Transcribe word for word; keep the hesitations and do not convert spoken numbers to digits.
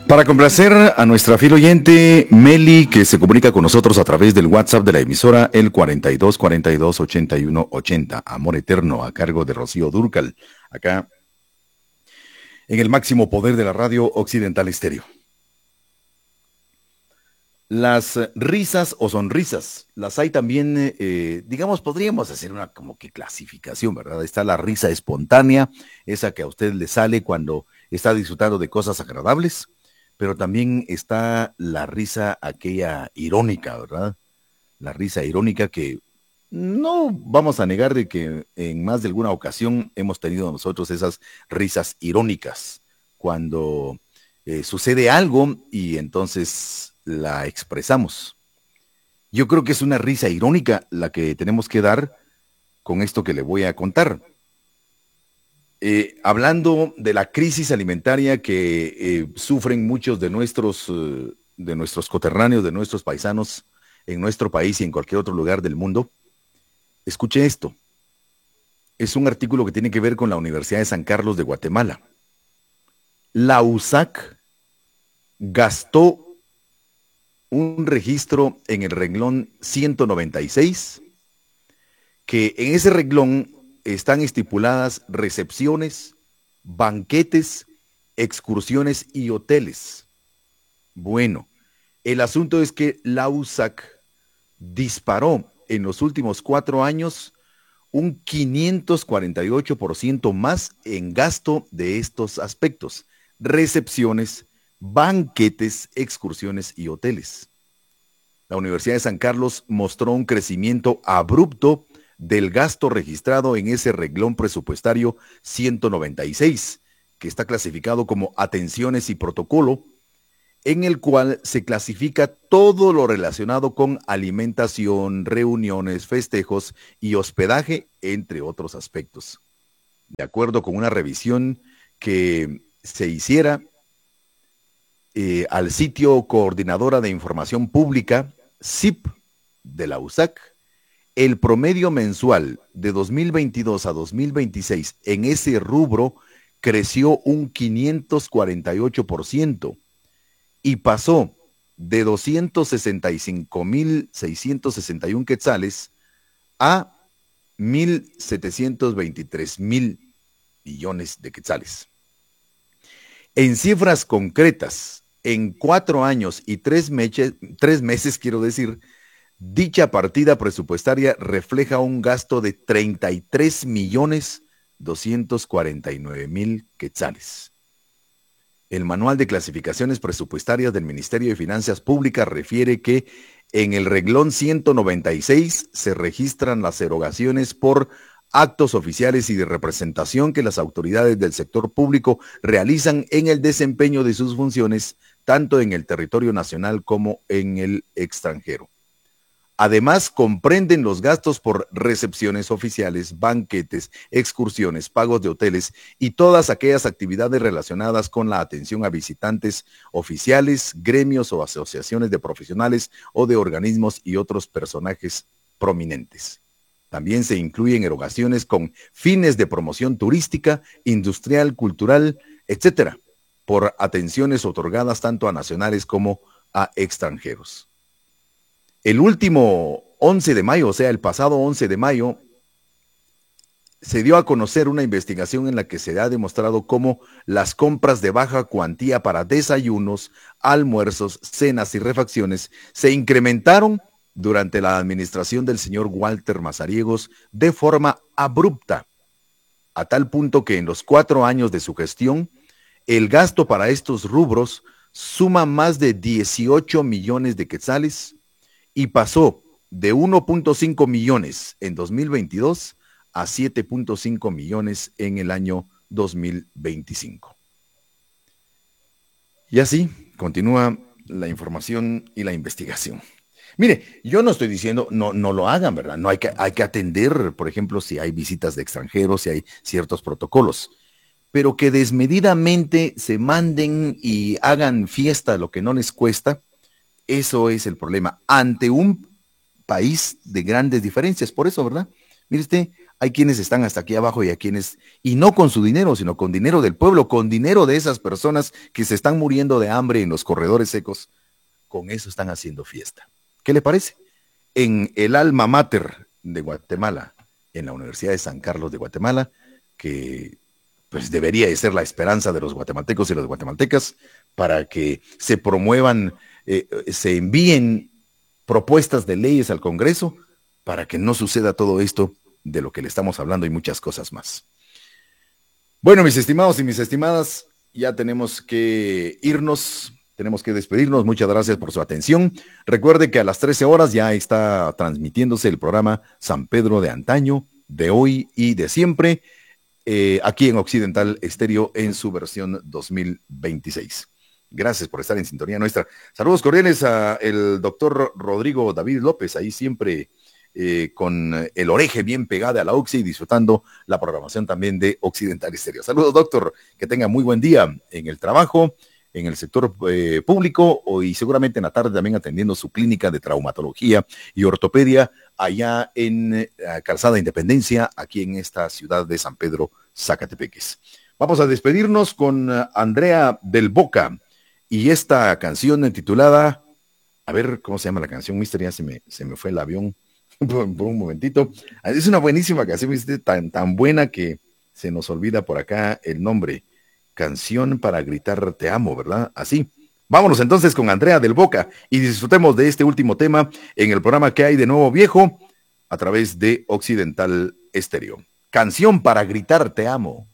Para complacer a nuestra fiel oyente Meli, que se comunica con nosotros a través del WhatsApp de la emisora, el cuarenta y dos cuarenta y dos ochenta y uno ochenta. Amor Eterno, a cargo de Rocío Dúrcal, acá en el máximo poder de la radio Occidental Estéreo. Las risas o sonrisas, las hay también, eh, digamos, podríamos hacer una como que clasificación, ¿verdad? Está la risa espontánea, esa que a usted le sale cuando está disfrutando de cosas agradables. Pero también está la risa aquella irónica, ¿verdad? La risa irónica que no vamos a negar de que en más de alguna ocasión hemos tenido nosotros esas risas irónicas, cuando eh, sucede algo y entonces la expresamos. Yo creo que es una risa irónica la que tenemos que dar con esto que le voy a contar. Eh, hablando de la crisis alimentaria que eh, sufren muchos de nuestros, eh, de nuestros coterráneos, de nuestros paisanos en nuestro país y en cualquier otro lugar del mundo, escuche esto. Es un artículo que tiene que ver con la Universidad de San Carlos de Guatemala. La U S A C gastó un registro en el renglón ciento noventa y seis, que en ese renglón están estipuladas recepciones, banquetes, excursiones y hoteles. Bueno, el asunto es que la U S A C disparó en los últimos cuatro años un quinientos cuarenta y ocho por ciento más en gasto de estos aspectos: recepciones, banquetes, excursiones y hoteles. La Universidad de San Carlos mostró un crecimiento abrupto del gasto registrado en ese renglón presupuestario ciento noventa y seis, que está clasificado como atenciones y protocolo, en el cual se clasifica todo lo relacionado con alimentación, reuniones, festejos y hospedaje, entre otros aspectos. De acuerdo con una revisión que se hiciera eh, al sitio Coordinadora de Información Pública, C I P, de la U S A C, el promedio mensual de dos mil veintidós a dos mil veintiséis en ese rubro creció un quinientos cuarenta y ocho por ciento y pasó de doscientos sesenta y cinco mil seiscientos sesenta y uno quetzales a mil setecientos veintitrés mil millones de quetzales. En cifras concretas, en cuatro años y tres meses, tres meses quiero decir, dicha partida presupuestaria refleja un gasto de treinta y tres millones doscientos cuarenta y nueve mil quetzales. El Manual de Clasificaciones Presupuestarias del Ministerio de Finanzas Públicas refiere que en el renglón ciento noventa y seis se registran las erogaciones por actos oficiales y de representación que las autoridades del sector público realizan en el desempeño de sus funciones, tanto en el territorio nacional como en el extranjero. Además, comprenden los gastos por recepciones oficiales, banquetes, excursiones, pagos de hoteles y todas aquellas actividades relacionadas con la atención a visitantes oficiales, gremios o asociaciones de profesionales o de organismos y otros personajes prominentes. También se incluyen erogaciones con fines de promoción turística, industrial, cultural, etcétera, por atenciones otorgadas tanto a nacionales como a extranjeros. El último once de mayo, o sea, el pasado once de mayo, se dio a conocer una investigación en la que se ha demostrado cómo las compras de baja cuantía para desayunos, almuerzos, cenas y refacciones se incrementaron durante la administración del señor Walter Mazariegos de forma abrupta, a tal punto que en los cuatro años de su gestión, el gasto para estos rubros suma más de dieciocho millones de quetzales, y pasó de uno punto cinco millones en dos mil veintidós a siete punto cinco millones en el año dos mil veinticinco. Y así continúa la información y la investigación. Mire, yo no estoy diciendo no, no lo hagan, ¿verdad? No hay que, hay que atender, por ejemplo, si hay visitas de extranjeros, si hay ciertos protocolos. Pero que desmedidamente se manden y hagan fiesta lo que no les cuesta, eso es el problema ante un país de grandes diferencias. Por eso, ¿verdad? Mire usted, Hay quienes están hasta aquí abajo y a quienes, y no con su dinero, sino con dinero del pueblo, con dinero de esas personas que se están muriendo de hambre en los corredores secos. Con eso están haciendo fiesta. ¿Qué le parece? En el alma mater de Guatemala, en la Universidad de San Carlos de Guatemala, que pues debería de ser la esperanza de los guatemaltecos y las guatemaltecas, para que se promuevan, eh, se envíen propuestas de leyes al Congreso, para que no suceda todo esto de lo que le estamos hablando y muchas cosas más. Bueno, mis estimados y mis estimadas, ya tenemos que irnos. Tenemos que despedirnos. Muchas gracias por su atención. Recuerde que a las trece horas ya está transmitiéndose el programa San Pedro de antaño, de hoy y de siempre, eh, aquí en Occidental Estéreo en su versión dos mil veintiséis. Gracias por estar en sintonía nuestra. Saludos cordiales a el doctor Rodrigo David López, ahí siempre eh, con el oreje bien pegada a la Oxy y disfrutando la programación también de Occidental Estéreo. Saludos, doctor. Que tenga muy buen día en el trabajo, en el sector eh, público y seguramente en la tarde también atendiendo su clínica de traumatología y ortopedia allá en eh, Calzada Independencia, aquí en esta ciudad de San Pedro, Zacatepeques. Vamos a despedirnos con uh, Andrea del Boca y esta canción titulada, a ver cómo se llama la canción, mister, ya se me, se me fue el avión por, por un momentito. Es una buenísima canción, ¿viste? Tan, tan buena que se nos olvida por acá el nombre. Canción para gritar te amo, ¿verdad? Así. Vámonos entonces con Andrea del Boca y disfrutemos de este último tema en el programa que hay de nuevo viejo a través de Occidental Estéreo. Canción para gritar te amo.